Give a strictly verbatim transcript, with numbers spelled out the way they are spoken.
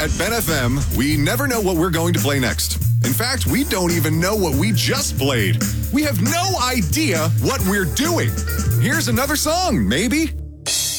At Ben F M, we never know what we're going to play next. In fact, we don't even know what we just played. We have no idea what we're doing. Here's another song, maybe.